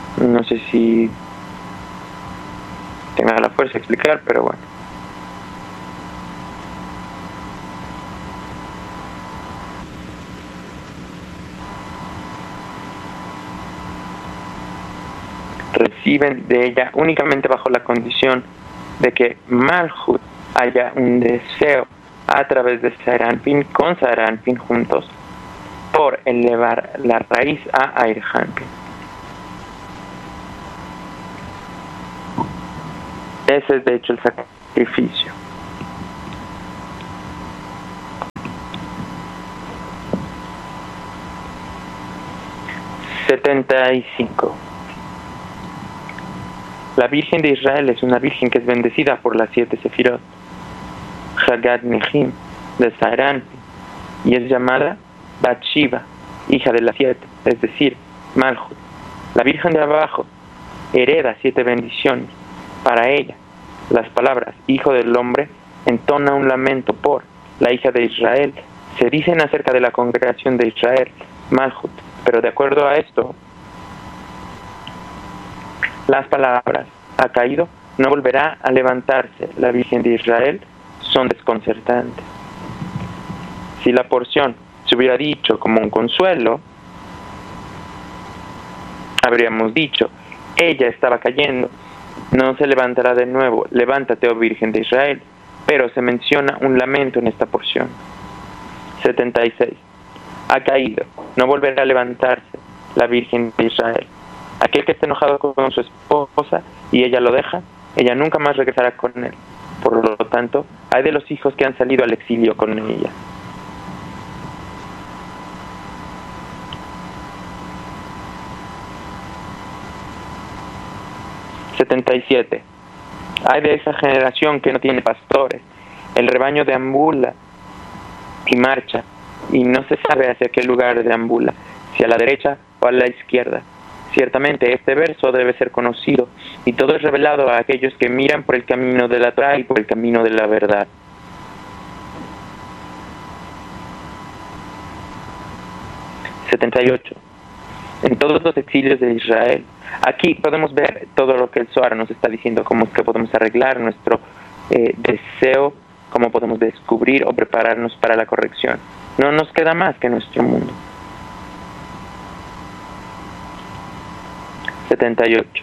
No sé si tenga la fuerza de explicar, pero bueno. Reciben de ella únicamente bajo la condición de que Malhut haya un deseo a través de Serampin con Serampin juntos por elevar la raíz a Airhampin. Ese es de hecho el sacrificio. (75) La Virgen de Israel es una virgen que es bendecida por las 7 sefirot, Hagat Nehim, de Serampin, y es llamada Bathsheba, hija de las 7, es decir, Malhut. La Virgen de abajo hereda 7 bendiciones. Para ella, las palabras hijo del hombre entona un lamento por la hija de Israel. Se dicen acerca de la congregación de Israel, Malhut, pero de acuerdo a esto, las palabras ha caído, no volverá a levantarse la Virgen de Israel son desconcertantes. Si la porción se hubiera dicho como un consuelo, habríamos dicho, ella estaba cayendo, no se levantará de nuevo, levántate, oh Virgen de Israel, pero se menciona un lamento en esta porción. 76. Ha caído, no volverá a levantarse la Virgen de Israel. Aquel que esté enojado con su esposa y ella lo deja, ella nunca más regresará con él. Por lo tanto, hay de los hijos que han salido al exilio con ella. (77) Hay de esa generación que no tiene pastores, el rebaño deambula y marcha, y no se sabe hacia qué lugar deambula, si a la derecha o a la izquierda. Ciertamente este verso debe ser conocido, y todo es revelado a aquellos que miran por el camino de la Torá y por el camino de la verdad. (78) En todos los exilios de Israel. Aquí podemos ver todo lo que el Zohar nos está diciendo, cómo es que podemos arreglar nuestro deseo, cómo podemos descubrir o prepararnos para la corrección. No nos queda más que nuestro mundo. 78.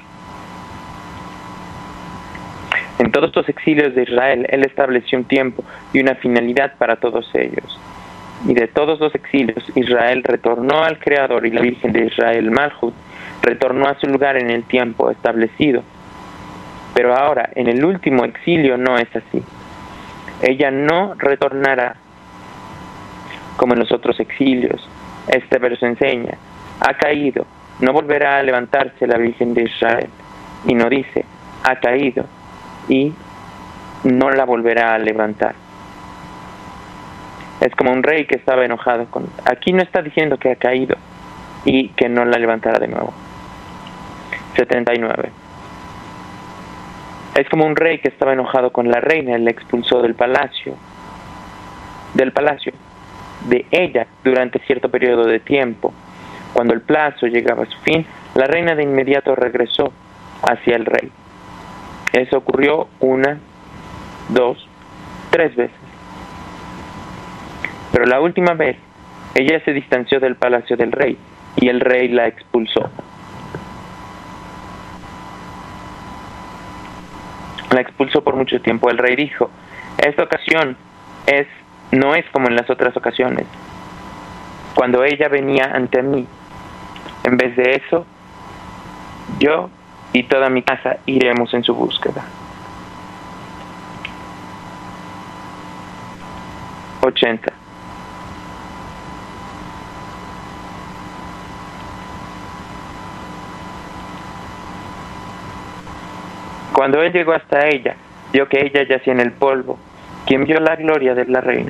En todos los exilios de Israel, Él estableció un tiempo y una finalidad para todos ellos. Y de todos los exilios, Israel retornó al Creador, y la Virgen de Israel, Malhut, retornó a su lugar en el tiempo establecido. Pero ahora, en el último exilio, no es así. Ella no retornará como en los otros exilios. Este verso enseña, ha caído, no volverá a levantarse la Virgen de Israel. Y no dice, ha caído, y no la volverá a levantar. Es como un rey que estaba enojado con... Aquí no está diciendo que ha caído y que no la levantará de nuevo. 79. Es como un rey que estaba enojado con la reina y la expulsó del palacio. De ella durante cierto periodo de tiempo. Cuando el plazo llegaba a su fin, la reina de inmediato regresó hacia el rey. Eso ocurrió 1, 2, 3 veces. Pero la última vez, ella se distanció del palacio del rey y el rey la expulsó. La expulsó por mucho tiempo. El rey dijo, esta ocasión no es como en las otras ocasiones, cuando ella venía ante mí. En vez de eso, yo y toda mi casa iremos en su búsqueda. 80. Cuando él llegó hasta ella, vio que ella yacía en el polvo. ¿Quién vio la gloria de la reina?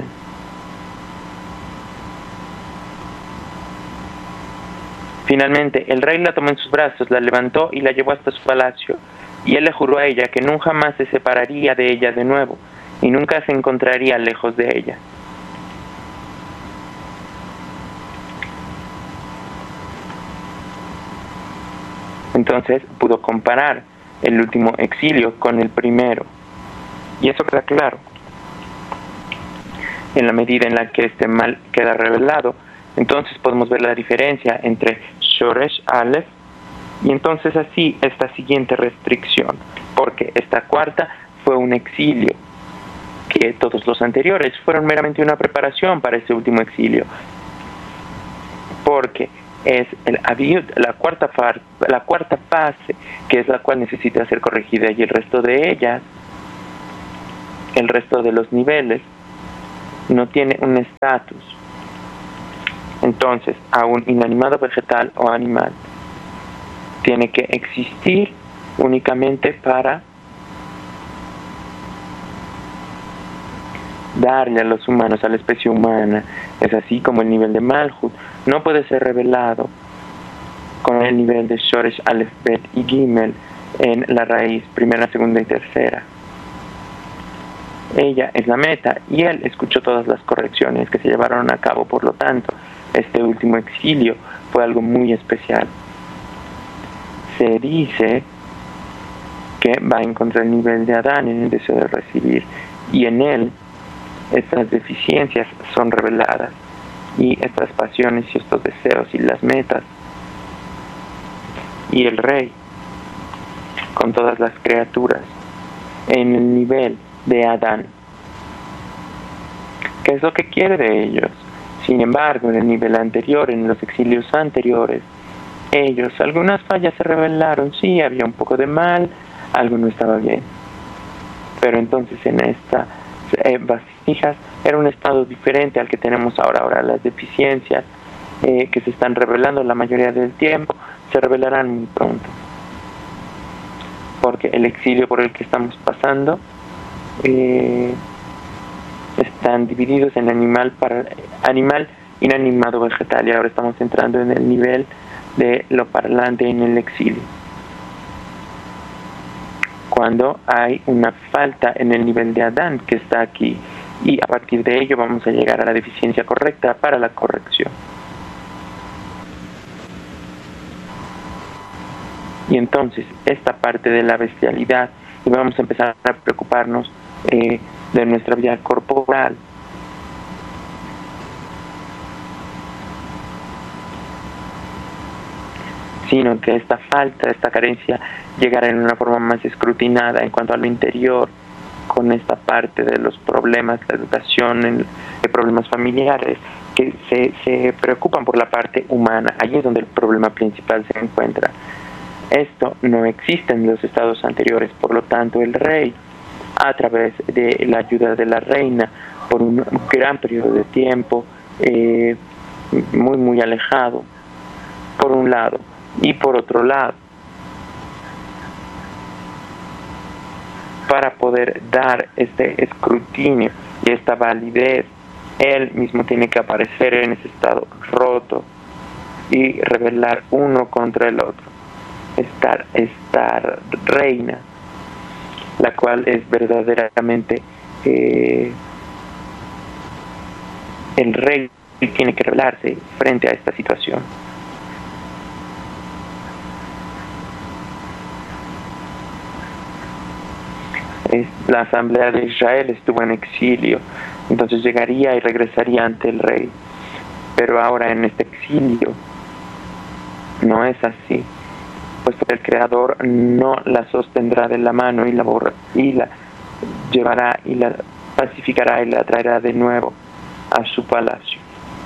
Finalmente, el rey la tomó en sus brazos, la levantó y la llevó hasta su palacio. Y él le juró a ella que nunca más se separaría de ella de nuevo, y nunca se encontraría lejos de ella. Entonces pudo comparar el último exilio con el primero. Y eso queda claro. En la medida en la que este mal queda revelado, entonces podemos ver la diferencia entre Shoresh Aleph y entonces así esta siguiente restricción, porque esta cuarta fue un exilio, que todos los anteriores fueron meramente una preparación para este último exilio, porque es el Aviud, la cuarta fase, que es la cual necesita ser corregida, y el resto de ellas, el resto de los niveles, no tiene un estatus. Entonces, a un inanimado vegetal o animal tiene que existir únicamente para darle a los humanos, a la especie humana. Es así como el nivel de Malhut no puede ser revelado con el nivel de Shoresh, Aleph, Bet y Gimel en la raíz primera, segunda y tercera. Ella es la meta y él escuchó todas las correcciones que se llevaron a cabo. Por lo tanto, este último exilio fue algo muy especial. Se dice que va a encontrar el nivel de Adán en el deseo de recibir, y en él estas deficiencias son reveladas, y estas pasiones y estos deseos y las metas. Y el rey, con todas las criaturas, en el nivel de Adán, ¿qué es lo que quiere de ellos? Sin embargo, en el nivel anterior, en los exilios anteriores, ellos, algunas fallas se revelaron, sí, había un poco de mal, algo no estaba bien. Pero entonces en estas vasijas era un estado diferente al que tenemos ahora. Ahora las deficiencias que se están revelando la mayoría del tiempo se revelarán muy pronto. Porque el exilio por el que estamos pasando están divididos en animal, inanimado, vegetal, y ahora estamos entrando en el nivel de lo parlante en el exilio, cuando hay una falta en el nivel de Adán que está aquí, y a partir de ello vamos a llegar a la deficiencia correcta para la corrección. Y entonces esta parte de la bestialidad, y vamos a empezar a preocuparnos de nuestra vida corporal, sino que esta falta, esta carencia llegará en una forma más escrutinada en cuanto a lo interior, con esta parte de los problemas, la educación, de problemas familiares, que se preocupan por la parte humana. Allí es donde el problema principal se encuentra. Esto no existe en los estados anteriores, por lo tanto el rey, a través de la ayuda de la reina, por un gran periodo de tiempo, muy alejado, por un lado, y por otro lado, para poder dar este escrutinio y esta validez, él mismo tiene que aparecer en ese estado roto y revelar uno contra el otro. Esta reina, la cual es verdaderamente el rey, tiene que revelarse frente a esta situación. La asamblea de Israel estuvo en exilio, entonces llegaría y regresaría ante el rey. Pero ahora en este exilio no es así, puesto que el Creador no la sostendrá de la mano y la llevará y la pacificará y la traerá de nuevo a su palacio.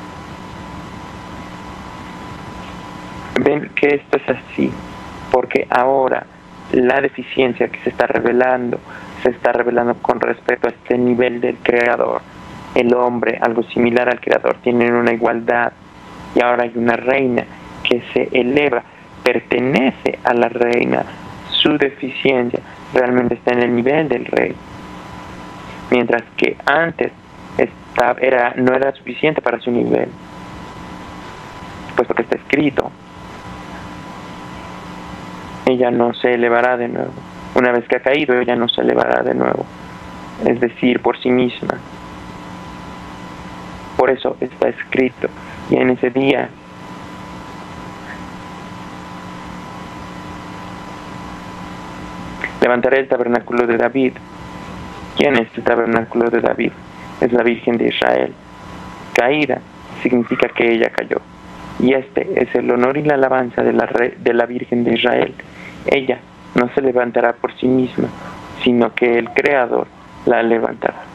Ven que esto es así, porque ahora la deficiencia que se está revelando con respecto a este nivel del Creador. El hombre, algo similar al Creador, tienen una igualdad, y ahora hay una reina que se eleva, pertenece a la reina. Su deficiencia realmente está en el nivel del rey, mientras que antes no era suficiente para su nivel, puesto que está escrito: ella no se elevará de nuevo. Una vez que ha caído, ella no se elevará de nuevo, es decir, por sí misma. Por eso está escrito. Y en ese día Levantaré el tabernáculo de David. ¿Quién es el tabernáculo de David? Es la Virgen de Israel. Caída significa que ella cayó. Y este es el honor y la alabanza de la Virgen de Israel. Ella no se levantará por sí misma, sino que el Creador la levantará.